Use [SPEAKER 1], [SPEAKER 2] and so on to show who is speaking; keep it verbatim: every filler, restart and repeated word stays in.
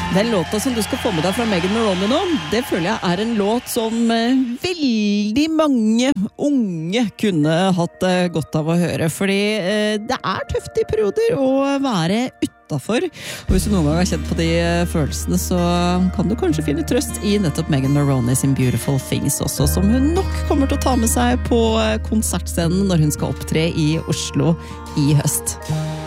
[SPEAKER 1] Den låta som du skal få med deg fra Megan Moroney nå, det føler jeg er en låt som eh, veldig mange unge kunne hatt eh, godt av å høre, fordi eh, det er tøft i perioder å være utenfor, og hvis du noen gang har kjent på de eh, følelsene, så kan du kanskje finne trøst i nettopp Megan Moroney sin Beautiful Things også, som hun nok kommer til å ta med seg på konsertscenen når hun skal opptre i Oslo i høst.